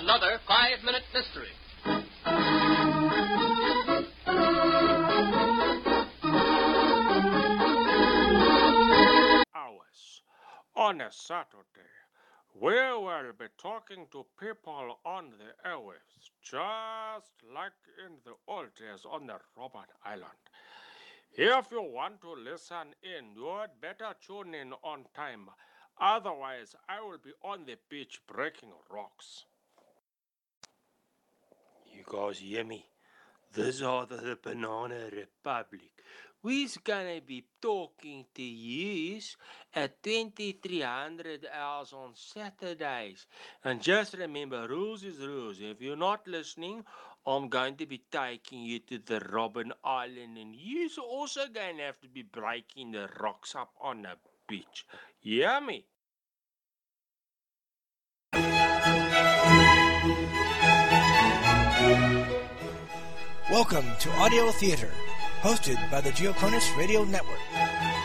another 5-minute mystery. Hours on a Saturday, we will be talking to people on the airwaves, just like in the old days on the Robert Island. If you want to listen in, you'd better tune in on time. Otherwise, I will be on the beach breaking rocks. You guys hear me? This is the Banana Republic. We're gonna be talking to you at 2300 hours on Saturdays. And just remember, rules is rules. If you're not listening, I'm going to be taking you to the Robben Island, and you're also going to have to be breaking the rocks up on the beach. Hear me? Welcome to Audio Theater, hosted by the Geoconus Radio Network.